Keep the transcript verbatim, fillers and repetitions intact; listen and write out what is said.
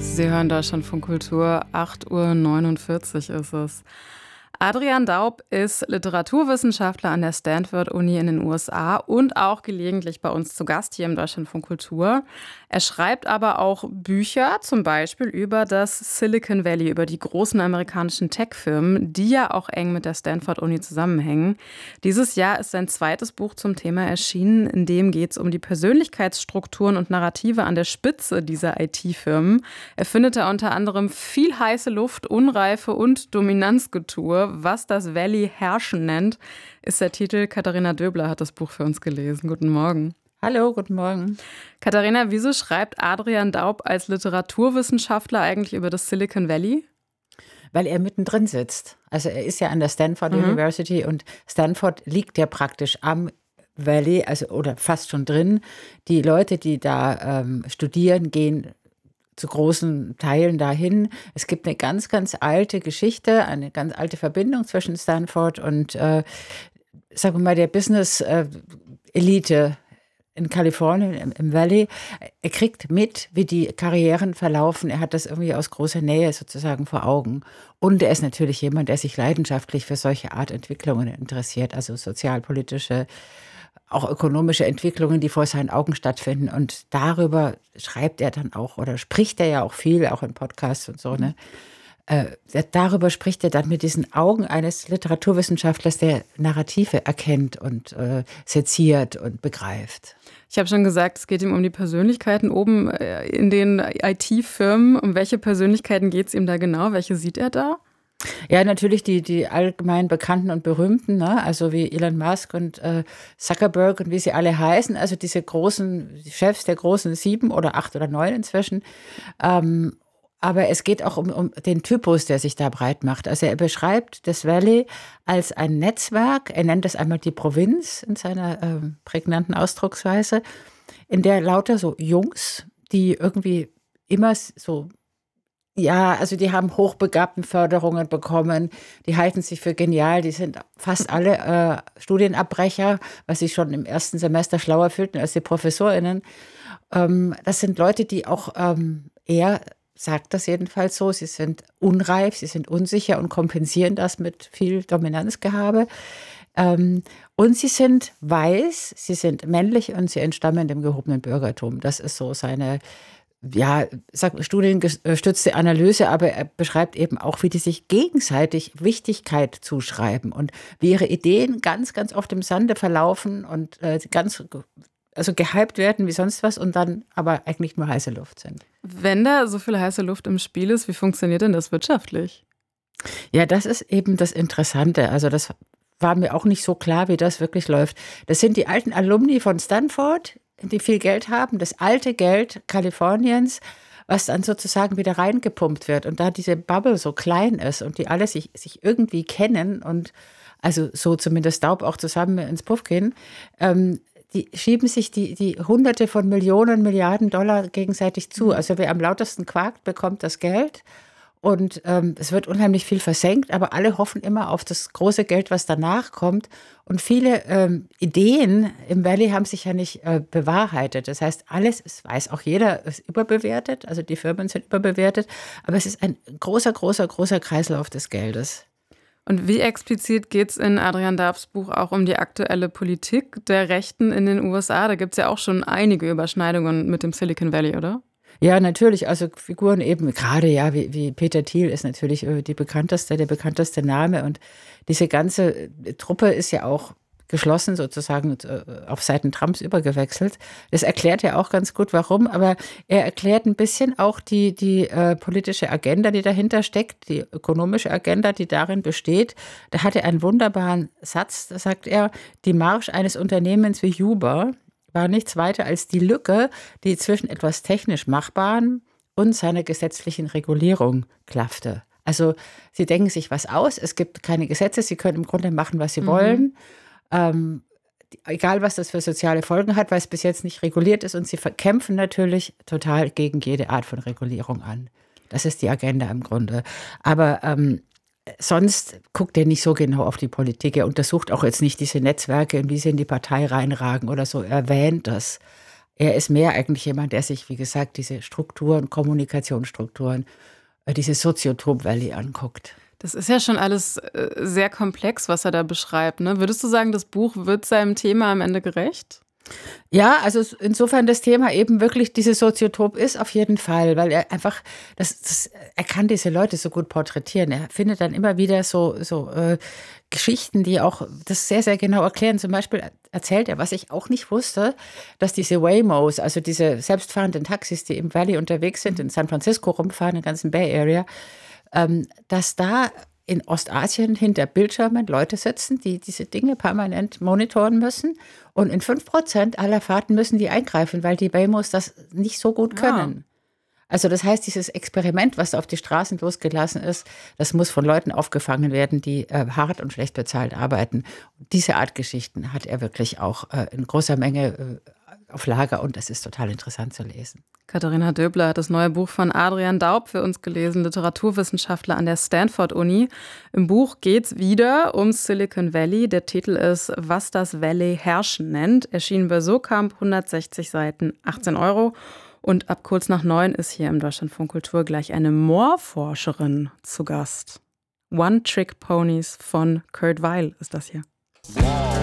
Sie hören Deutschlandfunk Kultur, acht Uhr neunundvierzig ist es. Adrian Daub ist Literaturwissenschaftler an der Stanford-Uni in den U S A und auch gelegentlich bei uns zu Gast hier im Deutschlandfunk Kultur. Er schreibt aber auch Bücher, zum Beispiel über das Silicon Valley, über die großen amerikanischen Tech-Firmen, die ja auch eng mit der Stanford-Uni zusammenhängen. Dieses Jahr ist sein zweites Buch zum Thema erschienen, in dem geht es um die Persönlichkeitsstrukturen und Narrative an der Spitze dieser I T-Firmen. Er findet da unter anderem viel heiße Luft, Unreife und Dominanzgetue. Was das Valley Herrschen nennt, ist der Titel. Katharina Döbler hat das Buch für uns gelesen. Guten Morgen. Hallo, guten Morgen. Katharina, wieso schreibt Adrian Daub als Literaturwissenschaftler eigentlich über das Silicon Valley? Weil er mittendrin sitzt. Also er ist ja an der Stanford Mhm. University und Stanford liegt ja praktisch am Valley, also oder fast schon drin. Die Leute, die da ähm, studieren, gehen zu großen Teilen dahin. Es gibt eine ganz, ganz alte Geschichte, eine ganz alte Verbindung zwischen Stanford und, äh, sagen wir mal, der Business-Elite in Kalifornien, im, im Valley. Er kriegt mit, wie die Karrieren verlaufen. Er hat das irgendwie aus großer Nähe sozusagen vor Augen. Und er ist natürlich jemand, der sich leidenschaftlich für solche Art Entwicklungen interessiert, also sozialpolitische, auch ökonomische Entwicklungen, die vor seinen Augen stattfinden. Und darüber schreibt er dann auch oder spricht er ja auch viel, auch in Podcasts und so. Ne? Äh, darüber spricht er dann mit diesen Augen eines Literaturwissenschaftlers, der Narrative erkennt und äh, seziert und begreift. Ich habe schon gesagt, es geht ihm um die Persönlichkeiten oben in den I T-Firmen. Um welche Persönlichkeiten geht es ihm da genau? Welche sieht er da? Ja, natürlich die, die allgemein Bekannten und Berühmten, ne? Also wie Elon Musk und äh, Zuckerberg und wie sie alle heißen, also diese großen Chefs der großen sieben oder acht oder neun inzwischen. Ähm, aber es geht auch um, um den Typus, der sich da breit macht. Also er beschreibt das Valley als ein Netzwerk, er nennt das einmal die Provinz in seiner äh, prägnanten Ausdrucksweise, in der lauter so Jungs, die irgendwie immer so Ja, also die haben Hochbegabtenförderungen bekommen, die halten sich für genial, die sind fast alle äh, Studienabbrecher, was sie schon im ersten Semester schlauer fühlten als die ProfessorInnen. Ähm, das sind Leute, die auch, ähm, er sagt das jedenfalls so, sie sind unreif, sie sind unsicher und kompensieren das mit viel Dominanzgehabe. Ähm, und sie sind weiß, sie sind männlich und sie entstammen dem gehobenen Bürgertum. Das ist so seine ja, sag, studiengestützte Analyse, aber er beschreibt eben auch, wie die sich gegenseitig Wichtigkeit zuschreiben und wie ihre Ideen ganz, ganz oft im Sande verlaufen und äh, ganz also gehypt werden wie sonst was und dann aber eigentlich nur heiße Luft sind. Wenn da so viel heiße Luft im Spiel ist, wie funktioniert denn das wirtschaftlich? Ja, das ist eben das Interessante. Also das war mir auch nicht so klar, wie das wirklich läuft. Das sind die alten Alumni von Stanford, die viel Geld haben, das alte Geld Kaliforniens, was dann sozusagen wieder reingepumpt wird. Und da diese Bubble so klein ist und die alle sich, sich irgendwie kennen und also so zumindest Daub auch zusammen ins Puff gehen, ähm, die schieben sich die, die Hunderte von Millionen, Milliarden Dollar gegenseitig zu. Also wer am lautesten quakt, bekommt das Geld. Und ähm, es wird unheimlich viel versenkt, aber alle hoffen immer auf das große Geld, was danach kommt. Und viele ähm, Ideen im Valley haben sich ja nicht äh, bewahrheitet. Das heißt, alles, es weiß auch jeder, ist überbewertet. Also die Firmen sind überbewertet. Aber es ist ein großer, großer, großer Kreislauf des Geldes. Und wie explizit geht es in Adrian Daubs Buch auch um die aktuelle Politik der Rechten in den U S A? Da gibt es ja auch schon einige Überschneidungen mit dem Silicon Valley, oder? Ja, natürlich. Also Figuren eben, gerade ja, wie, wie Peter Thiel ist natürlich die bekannteste, der bekannteste Name. Und diese ganze Truppe ist ja auch geschlossen sozusagen auf Seiten Trumps übergewechselt. Das erklärt ja auch ganz gut, warum. Aber er erklärt ein bisschen auch die, die äh, politische Agenda, die dahinter steckt, die ökonomische Agenda, die darin besteht. Da hat er einen wunderbaren Satz, da sagt er, die Marsch eines Unternehmens wie Uber war nichts weiter als die Lücke, die zwischen etwas technisch Machbarem und seiner gesetzlichen Regulierung klaffte. Also sie denken sich was aus, es gibt keine Gesetze, sie können im Grunde machen, was sie mhm. wollen. Ähm, egal, was das für soziale Folgen hat, weil es bis jetzt nicht reguliert ist. Und sie kämpfen natürlich total gegen jede Art von Regulierung an. Das ist die Agenda im Grunde. Aber ähm, sonst guckt er nicht so genau auf die Politik. Er untersucht auch jetzt nicht diese Netzwerke und wie sie in die Partei reinragen oder so. Er erwähnt das. Er ist mehr eigentlich jemand, der sich, wie gesagt, diese Strukturen, Kommunikationsstrukturen, äh, diese Soziotop Valley anguckt. Das ist ja schon alles äh, sehr komplex, was er da beschreibt. Ne? Würdest du sagen, das Buch wird seinem Thema am Ende gerecht? Ja, also s insofern das Thema eben wirklich diese Soziotop ist, auf jeden Fall, weil er einfach das das er kann diese Leute so gut porträtieren. Er findet dann immer wieder so so, äh, Geschichten, die auch das sehr, sehr genau erklären. Zum Beispiel er erzählt er, was ich auch nicht wusste, dass diese Waymos, also diese selbstfahrenden Taxis, die im Valley unterwegs sind, in San Francisco rumfahren, in der ganzen Bay Area, ähm, dass da in Ostasien hinter Bildschirmen Leute sitzen, die diese Dinge permanent monitoren müssen. Und in fünf Prozent aller Fahrten müssen die eingreifen, weil die Waymos das nicht so gut Ah. können. Also das heißt, dieses Experiment, was auf die Straßen losgelassen ist, das muss von Leuten aufgefangen werden, die äh, hart und schlecht bezahlt arbeiten. Und diese Art Geschichten hat er wirklich auch äh, in großer Menge äh, auf Lager und das ist total interessant zu lesen. Katharina Döbler hat das neue Buch von Adrian Daub für uns gelesen, Literaturwissenschaftler an der Stanford-Uni. Im Buch geht's wieder um Silicon Valley. Der Titel ist »Was das Valley herrschen nennt«, erschienen bei Sokamp, hundertsechzig Seiten, achtzehn Euro. Und ab kurz nach neun ist hier im Deutschlandfunk Kultur gleich eine Moorforscherin zu Gast. One-Trick-Ponies von Kurt Weil ist das hier.